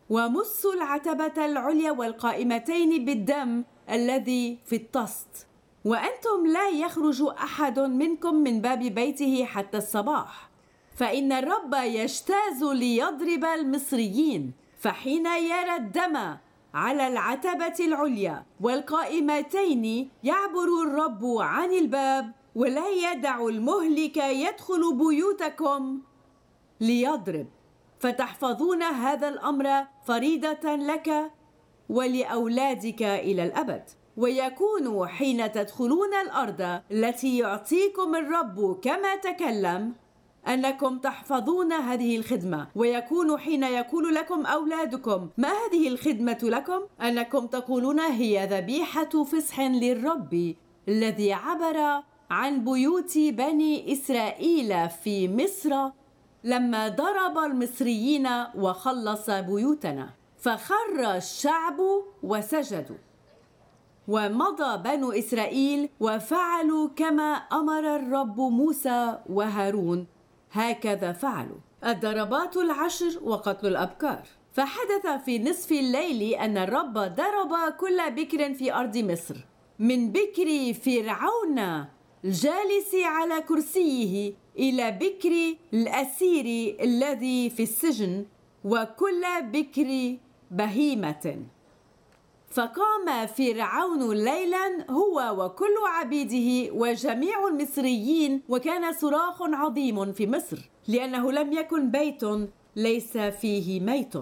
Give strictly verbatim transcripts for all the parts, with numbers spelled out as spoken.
ومسوا العتبة العليا والقائمتين بالدم الذي في الطست، وأنتم لا يخرج أحد منكم من باب بيته حتى الصباح، فإن الرب يجتاز ليضرب المصريين. فحين يرى الدم على العتبة العليا والقائمتين يعبر الرب عن الباب ولا يدع المهلك يدخل بيوتكم ليضرب، فتحفظون هذا الأمر فريضة لك ولأولادك إلى الأبد. ويكون حين تدخلون الأرض التي يعطيكم الرب كما تكلم أنكم تحفظون هذه الخدمة. ويكون حين يقول لكم أولادكم ما هذه الخدمة لكم، أنكم تقولون هي ذبيحة فصح للرب الذي عبر عن بيوت بني إسرائيل في مصر لما ضرب المصريين وخلص بيوتنا. فخر الشعب وسجدوا، ومضى بنو إسرائيل وفعلوا كما أمر الرب موسى وهارون، هكذا فعلوا. الضربات العشر وقتل الأبكار. فحدث في نصف الليل أن الرب ضرب كل بكر في أرض مصر، من بكر فرعون الجالس على كرسيه إلى بكر الأسير الذي في السجن، وكل بكر بهيمة. فقام فرعون ليلا هو وكل عبيده وجميع المصريين، وكان صراخ عظيم في مصر لأنه لم يكن بيت ليس فيه ميت.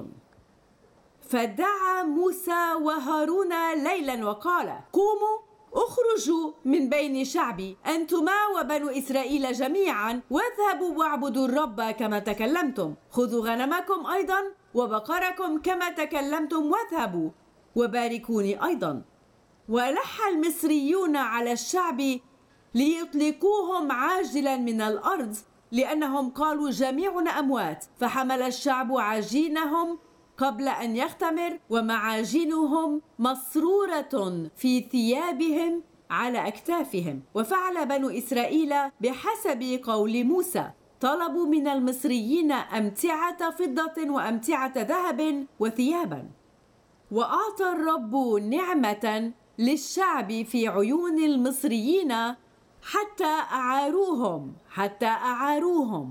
فدعا موسى وهارون ليلا وقال: قوموا اخرجوا من بين شعبي أنتما وبنو إسرائيل جميعا، واذهبوا واعبدوا الرب كما تكلمتم. خذوا غنمكم أيضا وبقركم كما تكلمتم، واذهبوا وباركوني أيضا. ولح المصريون على الشعب ليطلقوهم عاجلا من الأرض، لأنهم قالوا جميعنا أموات. فحمل الشعب عجينهم قبل أن يختمر، ومعاجينهم مسرورة في ثيابهم على أكتافهم. وفعل بنو إسرائيل بحسب قول موسى، طلبوا من المصريين أمتعة فضة وأمتعة ذهب وثيابا. وأعطى الرب نعمة للشعب في عيون المصريين حتى أعاروهم حتى أعاروهم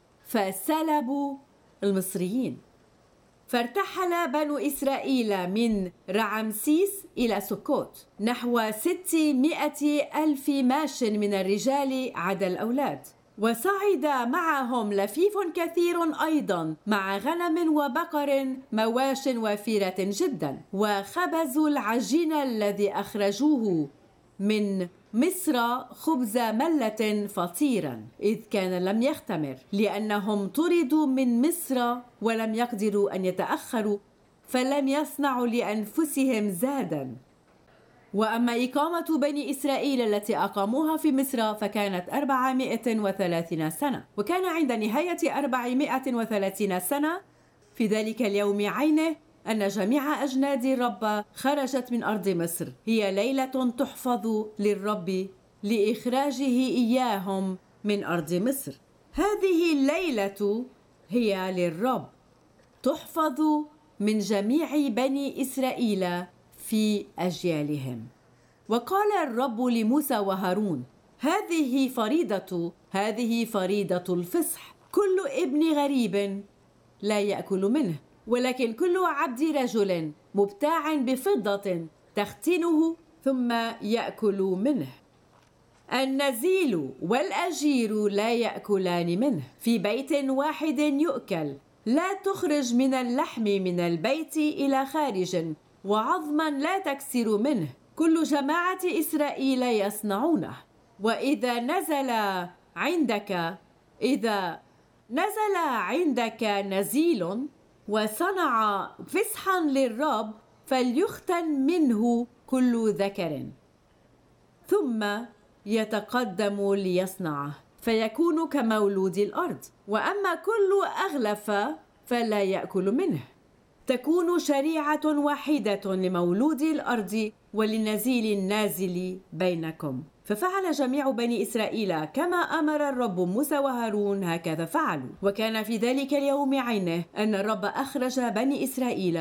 فسلبوا المصريين. فارتحل بنو إسرائيل من رعمسيس إلى سكوت، نحو ستمائة ألف ماش من الرجال عدا الأولاد. وصعد معهم لفيف كثير أيضا مع غنم وبقر مواش وفيرة جدا. وخبزوا العجين الذي أخرجوه من مصر خبز ملة فطيرا، إذ كان لم يختمر، لأنهم طردوا من مصر ولم يقدروا أن يتأخروا، فلم يصنعوا لأنفسهم زادا. وأما إقامة بني إسرائيل التي أقاموها في مصر فكانت أربعمائة وثلاثين سنة. وكان عند نهاية أربعمائة وثلاثين سنة في ذلك اليوم عينه أن جميع أجناد الرب خرجت من أرض مصر. هي ليلة تحفظ للرب لإخراجه إياهم من أرض مصر. هذه الليلة هي للرب، تحفظ من جميع بني إسرائيل في أجيالهم. وقال الرب لموسى وهارون: هذه فريضة هذه فريضة الفصح، كل ابن غريب لا يأكل منه، ولكن كل عبد رجل مبتاع بفضة تختنه ثم يأكل منه. النزيل والأجير لا يأكلان منه، في بيت واحد يؤكل. لا تخرج من اللحم من البيت إلى خارج، وعظما لا تكسر منه، كل جماعة إسرائيل يصنعونه. وإذا نزل عندك إذا نزل عندك نزيل وصنع فصحا للرب فليختن منه كل ذكر، ثم يتقدم ليصنعه فيكون كمولود الأرض. وأما كل أغلف فلا يأكل منه. تكون شريعة واحدة لمولود الأرض ولنزيل النازل بينكم. ففعل جميع بني إسرائيل كما أمر الرب موسى وهارون، هكذا فعلوا. وكان في ذلك اليوم عينه أن الرب أخرج بني إسرائيل